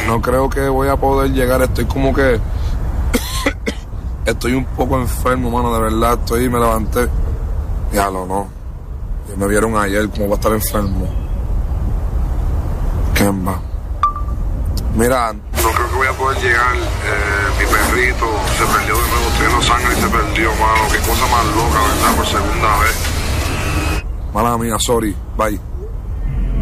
No creo que voy a poder llegar. Estoy como que... Estoy un poco enfermo, mano, de verdad. Me levanté. Diablo, no. Ya me vieron ayer, como va a estar enfermo. Kemba. Mira, no creo que voy a poder llegar. Mi perrito se perdió de nuevo. Estoy en sangre y se perdió, mano. Qué cosa más loca, ¿verdad? Por segunda vez. Mala mía, sorry. Bye.